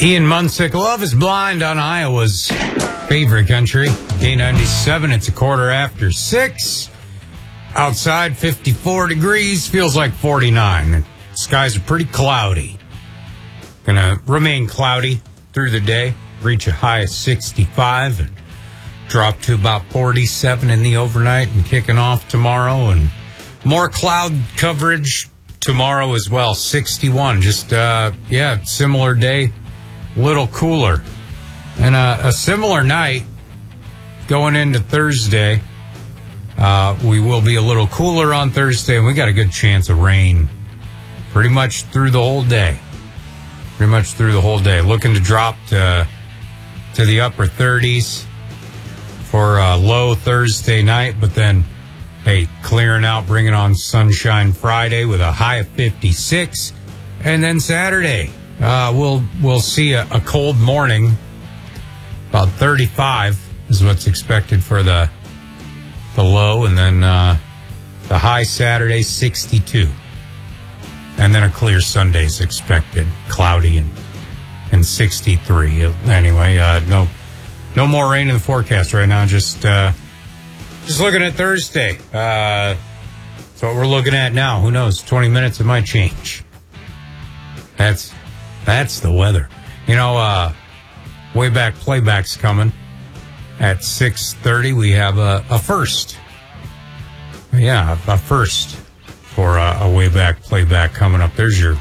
Ian Munsick, Love is Blind on Iowa's favorite country. K97, it's 6:15. Outside, 54 degrees, feels like 49. The skies are pretty cloudy. Gonna remain cloudy through the day, reach a high of 65 and drop to about 47 in the overnight and kicking off tomorrow. And more cloud coverage tomorrow as well, 61. Just, similar day. Little cooler. And a similar night going into Thursday. We will be a little cooler on Thursday, and we got a good chance of rain pretty much through the whole day. Looking to drop to the upper 30s for a low Thursday night, but then, hey, clearing out, bringing on sunshine Friday with a high of 56. And then Saturday, we'll see a cold morning. About 35 is what's expected for the low, and then the high Saturday, 62. And then a clear Sunday is expected, cloudy and 63. Anyway, no more rain in the forecast right now. Just looking at Thursday. That's what we're looking at now. Who knows? 20 minutes, it might change. That's the weather. Way back playback's coming. At 6:30, we have a first. Yeah, a first for a way back playback coming up. There's your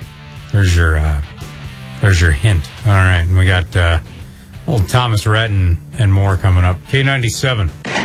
hint. All right, and we got old Thomas Rhett and more coming up. K97.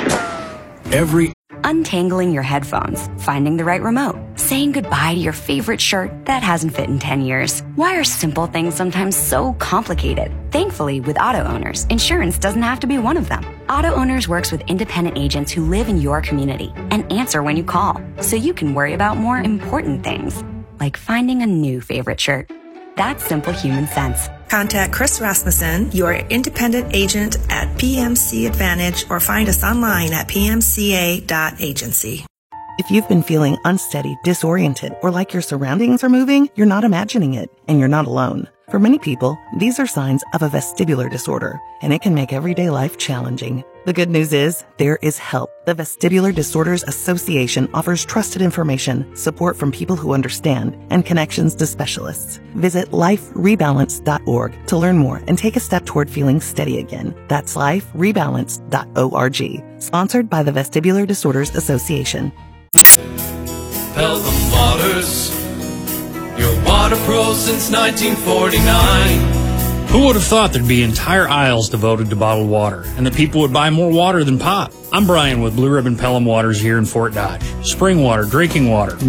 Untangling your headphones, finding the right remote, saying goodbye to your favorite shirt that hasn't fit in 10 years. Why are simple things sometimes so complicated? Thankfully, with Auto Owners, insurance doesn't have to be one of them. Auto Owners works with independent agents who live in your community and answer when you call, so you can worry about more important things, like finding a new favorite shirt. That's simple human sense. Contact Chris Rasmussen, your independent agent at PMC Advantage, or find us online at pmca.agency. If you've been feeling unsteady, disoriented, or like your surroundings are moving, you're not imagining it, and you're not alone. For many people, these are signs of a vestibular disorder, and it can make everyday life challenging. The good news is, there is help. The Vestibular Disorders Association offers trusted information, support from people who understand, and connections to specialists. Visit liferebalance.org to learn more and take a step toward feeling steady again. That's liferebalance.org. Sponsored by the Vestibular Disorders Association. Pelham Waters, your water pro since 1949. Who would have thought there'd be entire aisles devoted to bottled water, and that people would buy more water than pop? I'm Brian with Blue Ribbon Pelham Waters here in Fort Dodge. Spring water, drinking water,